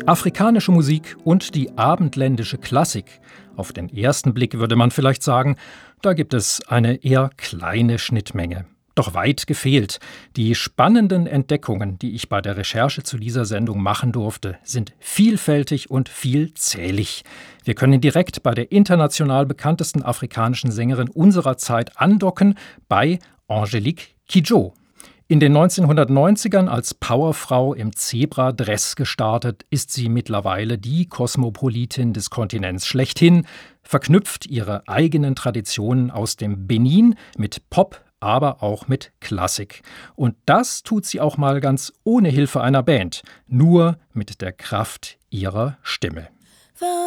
Afrikanische Musik und die abendländische Klassik. Auf den ersten Blick würde man vielleicht sagen, da gibt es eine eher kleine Schnittmenge. Doch weit gefehlt. Die spannenden Entdeckungen, die ich bei der Recherche zu dieser Sendung machen durfte, sind vielfältig und vielzählig. Wir können direkt bei der international bekanntesten afrikanischen Sängerin unserer Zeit andocken, bei Angélique Kidjo. In den 1990ern als Powerfrau im Zebradress gestartet, ist sie mittlerweile die Kosmopolitin des Kontinents schlechthin, verknüpft ihre eigenen Traditionen aus dem Benin mit Pop, aber auch mit Klassik. Und das tut sie auch mal ganz ohne Hilfe einer Band, nur mit der Kraft ihrer Stimme.